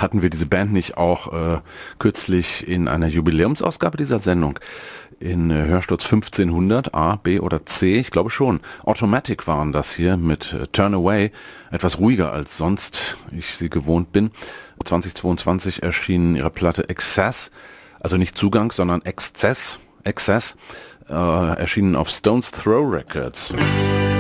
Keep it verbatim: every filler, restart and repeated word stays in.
Hatten wir diese Band nicht auch äh, kürzlich in einer Jubiläumsausgabe dieser Sendung? In äh, Hörsturz fünfzehnhundert, A, B oder C? Ich glaube schon. Automatic waren das hier mit äh, Turn Away. Etwas ruhiger als sonst ich sie gewohnt bin. zweitausendzweiundzwanzig erschien ihre Platte Excess, also nicht Zugang, sondern Exzess, Excess, äh, erschienen auf Stones Throw Records.